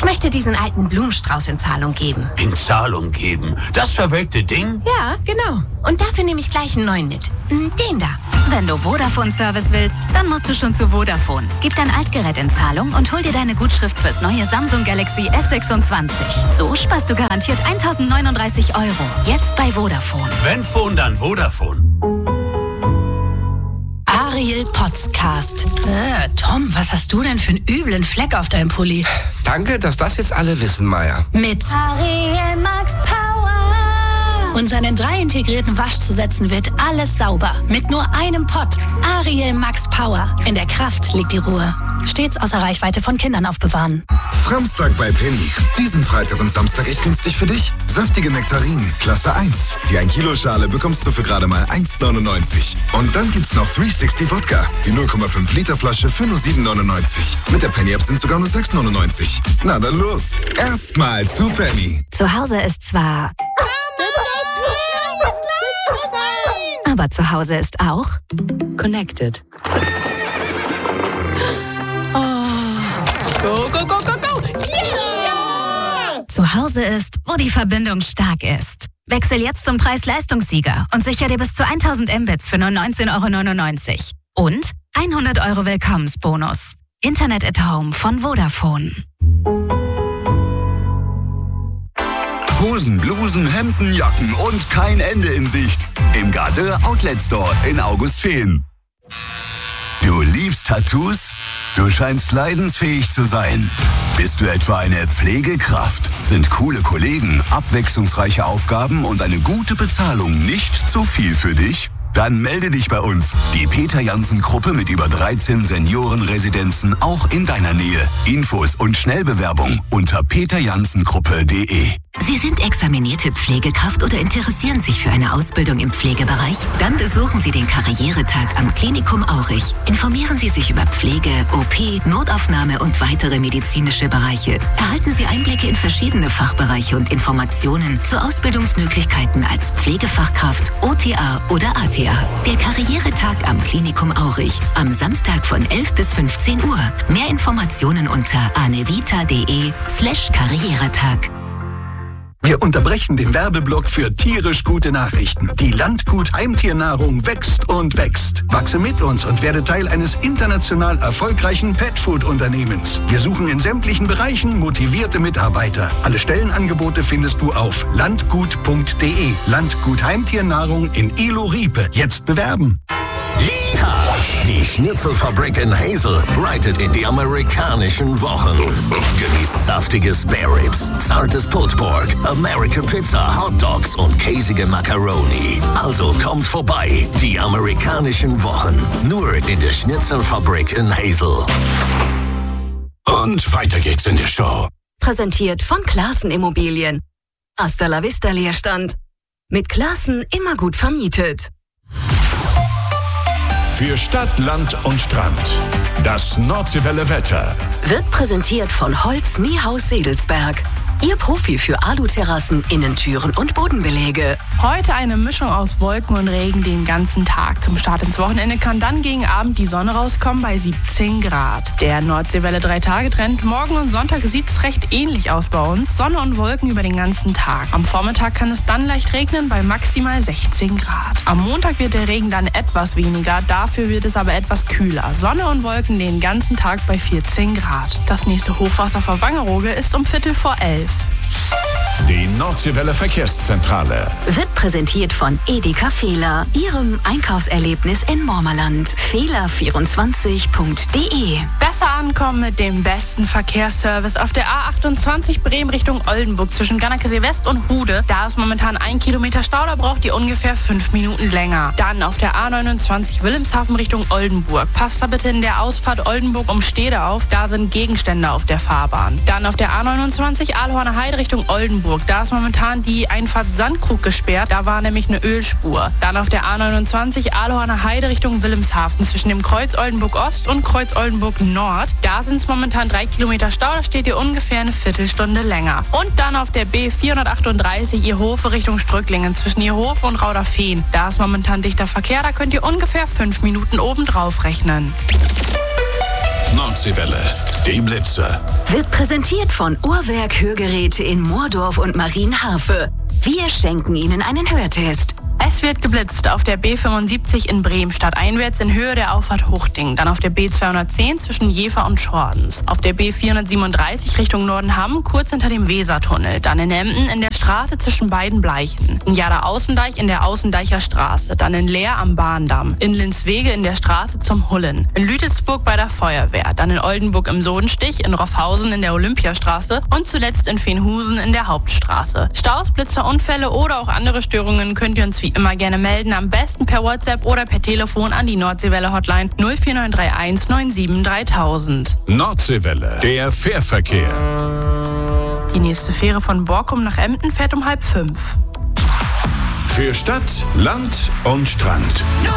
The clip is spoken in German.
möchte diesen alten Blumenstrauß in Zahlung geben. In Zahlung geben? Das verwelkte Ding? Ja, genau. Und dafür nehme ich gleich einen neuen mit. Den da. Wenn du Vodafone-Service willst, dann musst du schon zu Vodafone. Gib dein Altgerät in Zahlung und hol dir deine Gutschrift fürs neue Samsung Galaxy S26. So sparst du garantiert 1.039 €. Jetzt bei Vodafone. Wenn Phone, dann Vodafone. Ariel Podcast. Tom, was hast du denn für einen üblen Fleck auf deinem Pulli? Danke, dass das jetzt alle wissen, Maya. Mit Ariel Max Power. Und seinen 3 integrierten Waschzusätzen wird alles sauber. Mit nur einem Pott. Ariel Max Power. In der Kraft liegt die Ruhe. Stets außer Reichweite von Kindern aufbewahren. Samstag bei Penny. Diesen Freitag und Samstag echt günstig für dich. Saftige Nektarinen, Klasse 1. Die 1 Kilo Schale bekommst du für gerade mal 1,99. Und dann gibt's noch 360 Wodka. Die 0,5 Liter Flasche für nur 7,99. Mit der Penny-App sind sogar nur 6,99. Na dann los. Erstmal zu Penny. Zu Hause ist zwar... Aber zu Hause ist auch... Connected. Go, go, go, go, go! Yeah! Zu Hause ist, wo die Verbindung stark ist. Wechsel jetzt zum Preis-Leistungssieger und sichere dir bis zu 1000 Mbits für nur 19,99 € Und 100 € Willkommensbonus. Internet at Home von Vodafone. Hosen, Blusen, Hemden, Jacken und kein Ende in Sicht. Im Gardeur Outlet Store in Augustfehn. Du liebst Tattoos? Du scheinst leidensfähig zu sein. Bist du etwa eine Pflegekraft? Sind coole Kollegen, abwechslungsreiche Aufgaben und eine gute Bezahlung nicht zu viel für dich? Dann melde dich bei uns. Die Peter-Janssen-Gruppe mit über 13 Seniorenresidenzen auch in deiner Nähe. Infos und Schnellbewerbung unter peterjanssengruppe.de. Sie sind examinierte Pflegekraft oder interessieren sich für eine Ausbildung im Pflegebereich? Dann besuchen Sie den Karrieretag am Klinikum Aurich. Informieren Sie sich über Pflege, OP, Notaufnahme und weitere medizinische Bereiche. Erhalten Sie Einblicke in verschiedene Fachbereiche und Informationen zu Ausbildungsmöglichkeiten als Pflegefachkraft, OTA oder ATA. Der Karrieretag am Klinikum Aurich. Am Samstag von 11 bis 15 Uhr. Mehr Informationen unter anevita.de/Karrieretag. Wir unterbrechen den Werbeblock für tierisch gute Nachrichten. Die Landgut Heimtiernahrung wächst und wächst. Wachse mit uns und werde Teil eines international erfolgreichen Petfood-Unternehmens. Wir suchen in sämtlichen Bereichen motivierte Mitarbeiter. Alle Stellenangebote findest du auf landgut.de. Landgut Heimtiernahrung in Ilo-Riepe. Jetzt bewerben. Yeehaw! Die Schnitzelfabrik in Hazel reitet in die amerikanischen Wochen. Genießt saftige Spare Ribs, zartes Pulled Pork, American Pizza, Hot Dogs und käsige Macaroni. Also kommt vorbei, die amerikanischen Wochen. Nur in der Schnitzelfabrik in Hazel. Und weiter geht's in der Show. Präsentiert von Classen Immobilien. Hasta la vista Leerstand. Mit Classen immer gut vermietet. Für Stadt, Land und Strand. Das Nordseewelle Wetter. Wird präsentiert von Holz Niehaus Sedelsberg. Ihr Profi für Aluterrassen, Innentüren und Bodenbeläge. Heute eine Mischung aus Wolken und Regen den ganzen Tag. Zum Start ins Wochenende kann dann gegen Abend die Sonne rauskommen bei 17 Grad. Der Nordseewelle 3-Tage-Trend. Morgen und Sonntag sieht es recht ähnlich aus bei uns. Sonne und Wolken über den ganzen Tag. Am Vormittag kann es dann leicht regnen bei maximal 16 Grad. Am Montag wird der Regen dann etwas weniger. Dafür wird es aber etwas kühler. Sonne und Wolken den ganzen Tag bei 14 Grad. Das nächste Hochwasser vor Wangerooge ist um 11:15. Die Nordseewelle Verkehrszentrale. Wird präsentiert von Edeka Fehler, Ihrem Einkaufserlebnis in Mormerland. Fehler24.de. Besser ankommen mit dem besten Verkehrsservice auf der A28 Bremen Richtung Oldenburg zwischen Gannakesee West und Hude. Da ist momentan 1 Kilometer Stau, da braucht ihr ungefähr 5 Minuten länger. Dann auf der A29 Wilhelmshaven Richtung Oldenburg. Passt da bitte in der Ausfahrt Oldenburg um Stede auf, da sind Gegenstände auf der Fahrbahn. Dann auf der A29 Aalhorner Heide Richtung Oldenburg. Da ist momentan die Einfahrt Sandkrug gesperrt. Da war nämlich eine Ölspur. Dann auf der A29 Aalhorner Heide Richtung Wilhelmshaven zwischen dem Kreuz Oldenburg Ost und Kreuz Oldenburg Nord. Da sind es momentan 3 Kilometer Stau. Da steht ihr ungefähr eine Viertelstunde länger. Und dann auf der B438 Ierhofe Richtung Strücklingen zwischen Ierhofe und Rauderfehn. Da ist momentan dichter Verkehr. Da könnt ihr ungefähr 5 Minuten obendrauf rechnen. Nordseewelle, die Blitzer. Wird präsentiert von Uhrwerk Hörgeräte in Moordorf und Marienharfe. Wir schenken Ihnen einen Hörtest. Es wird geblitzt auf der B75 in Bremen stadteinwärts in Höhe der Auffahrt Huchting, dann auf der B210 zwischen Jever und Schordens, auf der B437 Richtung Nordenham kurz hinter dem Wesertunnel, dann in Emden in der Straße zwischen beiden Bleichen, in Jada-Außendeich in der Außendeicher Straße, dann in Leer am Bahndamm, in Linswege in der Straße zum Hullen, in Lütelsburg bei der Feuerwehr, dann in Oldenburg im Sodenstich, in Roffhausen in der Olympiastraße und zuletzt in Feenhusen in der Hauptstraße. Staus, Blitzer, Unfälle oder auch andere Störungen könnt ihr uns wie immer gerne melden, am besten per WhatsApp oder per Telefon an die Nordseewelle Hotline 04931 97 3000. Nordseewelle, der Fährverkehr. Die nächste Fähre von Borkum nach Emden fährt um 4:30. Für Stadt, Land und Strand.